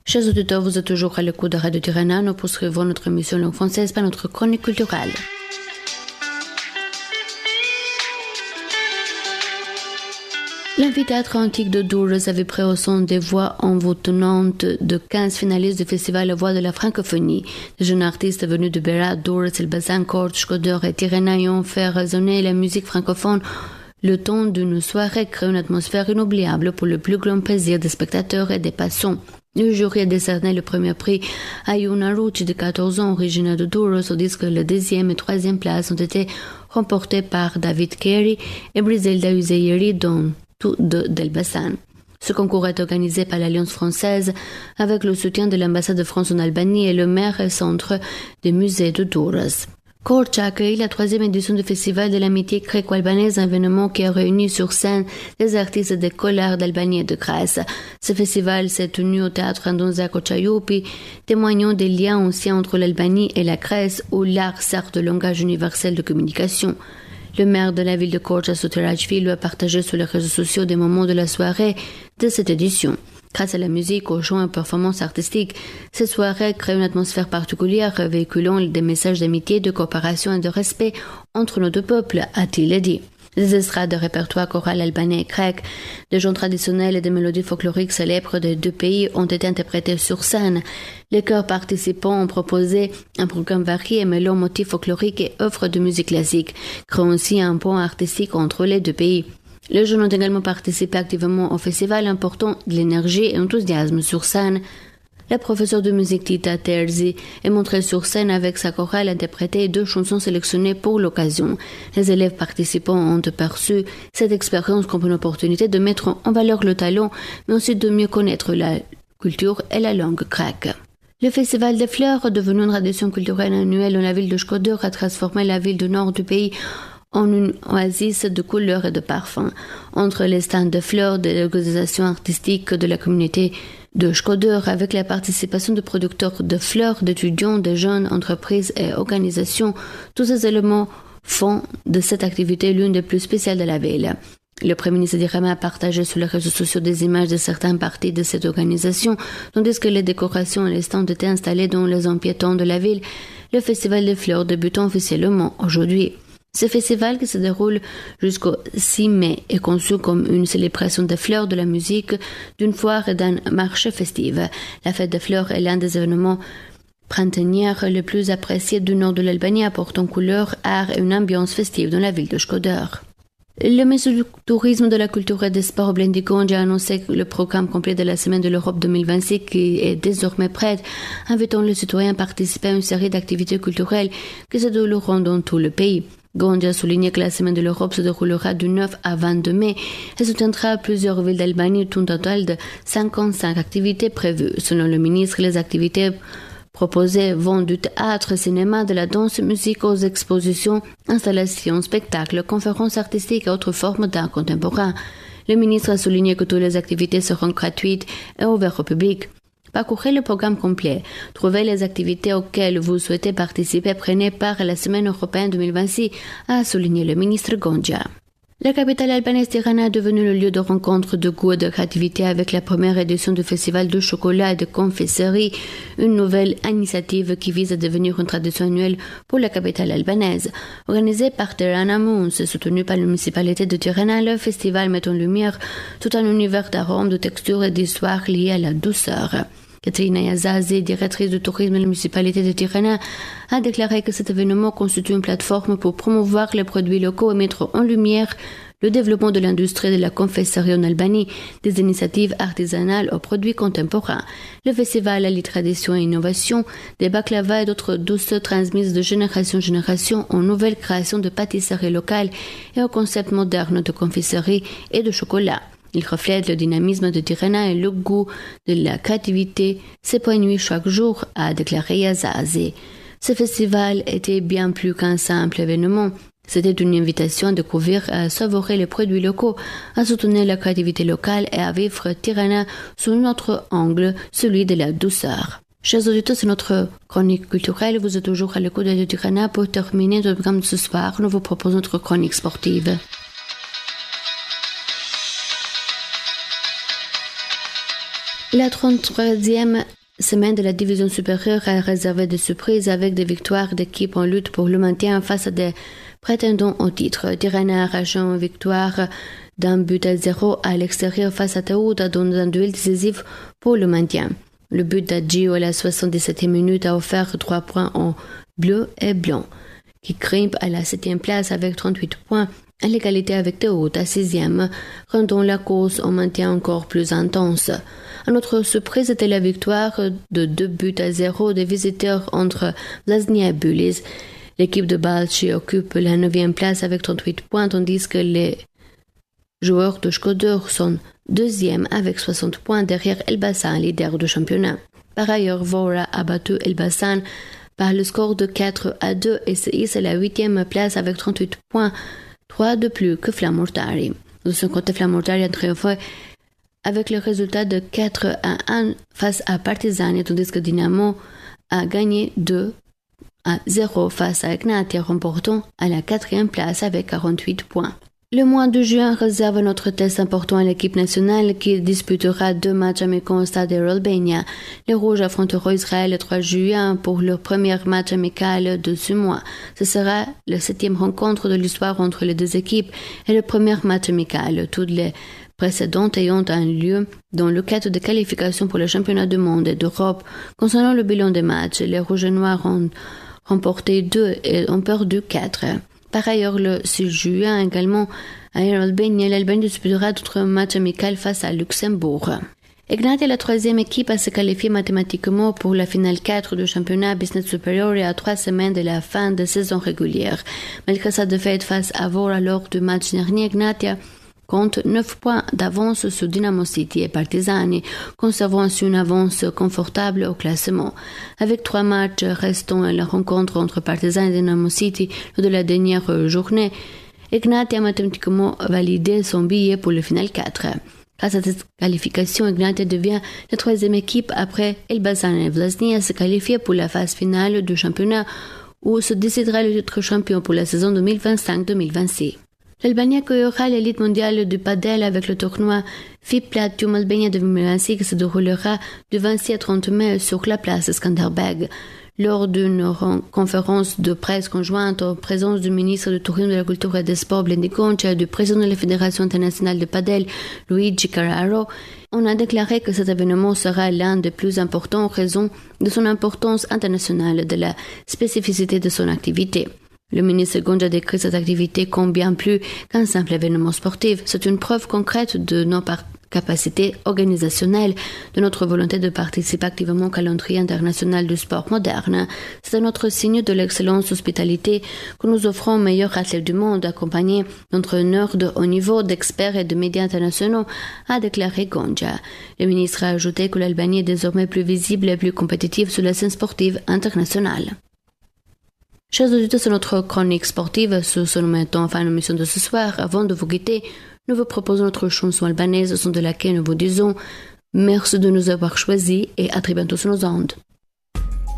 Chers auditeurs, vous êtes toujours à l'écoute de Radio Tirana. Nous poursuivons notre émission langue française par notre chronique culturelle. L'amphithéâtre antique de Dours avait pris au son des voix envoûtantes de 15 finalistes du festival La Voix de la Francophonie. Les jeunes artistes venus de Berat, Dours, Elbasan, Cordes, Shkodër et Tirana ont fait résonner la musique francophone le temps d'une soirée crée une atmosphère inoubliable pour le plus grand plaisir des spectateurs et des passants. Le jury a décerné le premier prix à Yuna Rucci de 14 ans, originaire de Dours, tandis que la deuxième et troisième place ont été remportées par David Carey et Briselda Uzeyeri d'Elbasan. Ce concours est organisé par l'Alliance française avec le soutien de l'ambassade de France en Albanie et le maire et centre des musées de Dours. Korç a accueilli la troisième édition du Festival de l'amitié gréco-albanaise, un événement qui a réuni sur scène des artistes des Kollars d'Albanie et de Grèce. Ce festival s'est tenu au théâtre Andon Zakochaiopi, témoignant des liens anciens entre l'Albanie et la Grèce, où l'art sert de langage universel de communication. Le maire de la ville de Korç, Soter Ajfi, lui a partagé sur les réseaux sociaux des moments de la soirée de cette édition. Grâce à la musique, aux chants et aux performances artistiques, cette soirée crée une atmosphère particulière, véhiculant des messages d'amitié, de coopération et de respect entre nos deux peuples, a-t-il dit. Des extraits de répertoire choral albanais et grec, des chants traditionnels et des mélodies folkloriques célèbres des deux pays ont été interprétés sur scène. Les chœurs participants ont proposé un programme varié mêlant motifs folkloriques et œuvres de musique classique, créant aussi un pont artistique entre les deux pays. Les jeunes ont également participé activement au festival, important de l'énergie et l'enthousiasme sur scène. La professeure de musique Tita Terzi est montrée sur scène avec sa chorale interpréter 2 chansons sélectionnées pour l'occasion. Les élèves participants ont perçu cette expérience comme une opportunité de mettre en valeur le talent, mais aussi de mieux connaître la culture et la langue grecque. Le Festival des Fleurs, devenu une tradition culturelle annuelle dans la ville de Shkodër, a transformé la ville du nord du pays en une oasis de couleurs et de parfums. Entre les stands de fleurs, de l'organisation artistique de la communauté de Shkodër, avec la participation de producteurs de fleurs, d'étudiants, de jeunes entreprises et organisations, tous ces éléments font de cette activité l'une des plus spéciales de la ville. Le Premier ministre d'Irama a partagé sur les réseaux sociaux des images de certaines parties de cette organisation, tandis que les décorations et les stands étaient installés dans les zones piétonnes de la ville. Le Festival des Fleurs débutant officiellement aujourd'hui. Ce festival, qui se déroule jusqu'au 6 mai, est conçu comme une célébration des fleurs, de la musique, d'une foire et d'un marché festif. La fête des fleurs est l'un des événements printaniers les plus appréciés du nord de l'Albanie, apportant couleur, art et une ambiance festive dans la ville de Shkodër. Le ministre du Tourisme, de la Culture et des Sports, Blendi Gondja, a annoncé le programme complet de la Semaine de l'Europe 2026 qui est désormais prête, invitant les citoyens à participer à une série d'activités culturelles qui se dérouleront dans tout le pays. Gondja a souligné que la Semaine de l'Europe se déroulera du 9 à 22 mai et soutiendra plusieurs villes d'Albanie, tout un total de 55 activités prévues. Selon le ministre, les activités proposées vont du théâtre, cinéma, de la danse, musique aux expositions, installations, spectacles, conférences artistiques et autres formes d'art contemporain. Le ministre a souligné que toutes les activités seront gratuites et ouvertes au public. Parcourez le programme complet. Trouvez les activités auxquelles vous souhaitez participer. Prenez part à la Semaine européenne 2026, a souligné le ministre Gondja. La capitale albanaise Tirana est devenue le lieu de rencontre de goût et de créativité avec la première édition du Festival de chocolat et de confiserie, une nouvelle initiative qui vise à devenir une tradition annuelle pour la capitale albanaise. Organisé par Tirana Moons et soutenu par la municipalité de Tirana, le festival met en lumière tout un univers d'arômes, de textures et d'histoires liées à la douceur. Katrina Yazazi, directrice du tourisme de la municipalité de Tirana, a déclaré que cet événement constitue une plateforme pour promouvoir les produits locaux et mettre en lumière le développement de l'industrie de la confeiterie en Albanie, des initiatives artisanales aux produits contemporains. Le festival allie tradition et innovation, des baklava et d'autres douces transmises de génération en génération en nouvelles créations de pâtisseries locales et au concept moderne de confiserie et de chocolat. Il reflète le dynamisme de Tirana et le goût de la créativité s'épanouit chaque jour, a déclaré Yazazi. Ce festival était bien plus qu'un simple événement. C'était une invitation à découvrir et à savourer les produits locaux, à soutenir la créativité locale et à vivre Tirana sous un autre angle, celui de la douceur. Chers auditeurs, c'est notre chronique culturelle. Vous êtes toujours à l'écoute de Tirana. Pour terminer notre programme de ce soir, nous vous proposons notre chronique sportive. La 33e semaine de la division supérieure a réservé des surprises avec des victoires d'équipes en lutte pour le maintien face à des prétendants au titre. Tirana arrache une victoire d'1-0 à l'extérieur face à Teuta dans un duel décisif pour le maintien. Le but d'Adjio à la 77e minute a offert 3 points en bleu et blanc, qui grimpe à la 7e place avec 38 points, à l'égalité avec Teuta, 6e, rendant la course au maintien encore plus intense. Une autre surprise était la victoire de 2-0 des visiteurs entre Vlasnia et Bulis. L'équipe de Balchi occupe la 9e place avec 38 points, tandis que les joueurs de Shkodër sont 2e avec 60 points derrière Elbasan, leader du championnat. Par ailleurs, Vora a battu Elbasan par le score de 4-2 et se hisse à la 8e place avec 38 points, 3 de plus que Flamurtari. De son côté, Flamurtari a triomphé avec le résultat de 4-1 face à Partizani, tandis que Dynamo a gagné 2-0 face à Egnatia, remportant à la 4e place avec 48 points. Le mois de juin réserve un autre test important à l'équipe nationale qui disputera 2 matchs amicaux au stade d'Albania. Les Rouges affronteront Israël le 3 juin pour leur premier match amical de ce mois. Ce sera la 7e rencontre de l'histoire entre les deux équipes et le premier match amical. Toutes les précédentes ayant un lieu dans le cadre de qualification pour le championnat du monde et d'Europe. Concernant le bilan des matchs, les Rouges et Noirs ont remporté 2 et ont perdu 4. Par ailleurs, le 6 juin également, à Albanie, l'Albanie disputera d'autres matchs amicaux face à Luxembourg. Egnatia est la 3e équipe à se qualifier mathématiquement pour la finale 4 du championnat Business Superior et à 3 semaines de la fin de saison régulière. Malgré sa défaite face à Vora lors du match dernier, Egnatia compte 9 points d'avance sur Dynamo City et Partizani, conservant ainsi une avance confortable au classement. Avec 3 matchs restants et la rencontre entre Partizani et Dynamo City lors de la dernière journée, Egnatia a mathématiquement validé son billet pour le final 4. Grâce à cette qualification, Egnatia devient la 3e équipe après Elbasan et Vlasnia à se qualifier pour la phase finale du championnat où se décidera le titre champion pour la saison 2025-2026. L'Albanie accueillera l'élite mondiale du padel avec le tournoi FIP Platinum Albania 2026 qui se déroulera du 26 à 30 mai sur la place Skanderbeg. Lors d'une conférence de presse conjointe en présence du ministre du Tourisme, de la Culture et des Sports Blendi Goncia et du président de la Fédération internationale de padel Luigi Carraro, on a déclaré que cet événement sera l'un des plus importants en raison de son importance internationale et de la spécificité de son activité. Le ministre Goncia décrit cette activité comme bien plus qu'un simple événement sportif. C'est une preuve concrète de nos capacités organisationnelles, de notre volonté de participer activement au calendrier international du sport moderne. C'est un autre signe de l'excellence hospitalité que nous offrons aux meilleurs athlètes du monde, accompagnés d'entraîneurs de haut niveau, d'experts et de médias internationaux, a déclaré Goncia. Le ministre a ajouté que l'Albanie est désormais plus visible et plus compétitive sur la scène sportive internationale. Chers auditeurs, c'est notre chronique sportive. Sur ce, nous mettons fin à l'émission de ce soir. Avant de vous quitter, nous vous proposons notre chanson albanaise, au son de laquelle nous vous disons merci de nous avoir choisis et à très bientôt sur nos ondes.